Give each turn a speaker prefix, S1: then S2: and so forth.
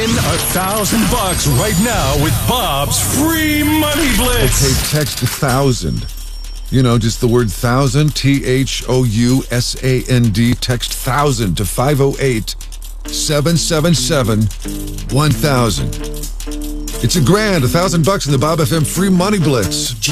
S1: Win $1,000 right now with Bob's free money blitz.
S2: Okay, text 1,000. You know, just the word thousand, THOUSAND. Text 1,000 to 508-777-1000. It's $1,000 in the Bob FM free money blitz.